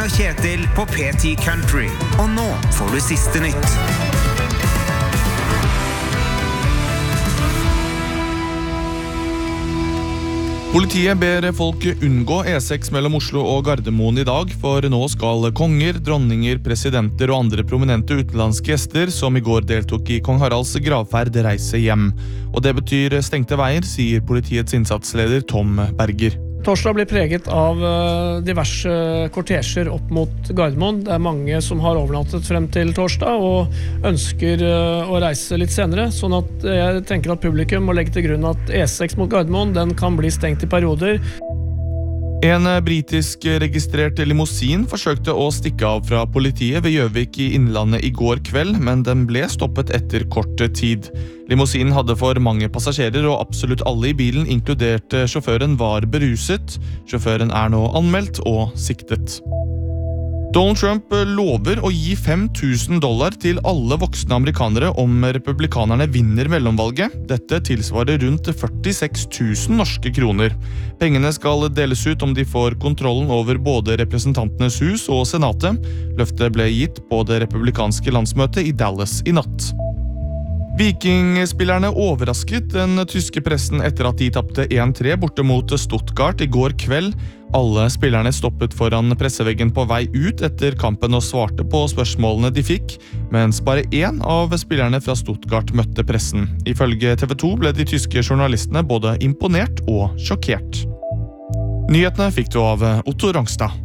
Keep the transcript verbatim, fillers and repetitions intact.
med Kjetil på P ti Country. Og nå får du siste nytt. Politiet ber folk unngå E seks mellom Oslo og Gardermoen i dag, for nå skal konger, dronninger, presidenter og andre prominente utenlandske gjester som i går deltok i Kong Haralds gravferd reise hjem. Og det betyr stengte veier, sier politiets innsatsleder Tom Berger. Torsdag blir preget av diverse kortesjer opp mot Gardermoen. Det er mange som har overnattet frem til torsdag og ønsker å reise litt senere, sånn at jeg tenker at publikum må legge til grunn at E seks mot Gardermoen den kan bli stengt i perioder. En britisk registrert limousin forsøkte å stikke av fra politiet ved Gjøvik i Innlandet i går kveld, men den ble stoppet etter kort tid. Limousinen hadde for mange passasjerer, og absolutt alle i bilen, inkludert sjåføren, var beruset. Sjåføren er nå anmeldt og siktet. Donald Trump lover å gi fem tusen dollar til alle voksne amerikanere om republikanerne vinner mellomvalget. Dette tilsvarer rundt førtiseks tusen norske kroner. Pengene skal deles ut om de får kontrollen over både representantenes hus og senatet. Løftet ble gitt på det republikanske landsmøtet i Dallas i natt. Vikingspillerne overrasket den tyske pressen etter at de tappte en tre borte mot Stuttgart i går kveld. Alle spillerne stoppet foran presseveggen på vei ut etter kampen og svarte på spørsmålene de fikk, mens bare én av spillerne fra Stuttgart møtte pressen. Ifølge T V to ble de tyske journalistene både imponert og sjokkert. Nyhetene fikk du av Otto Rangstad.